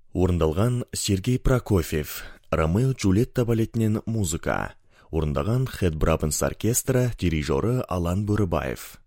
Орындалған Сергей Прокофьев, Ромео Джульетта балетінен музыка. Орындаған Хэд Брабанс оркестрі, дирижері Алан Бөрібаев.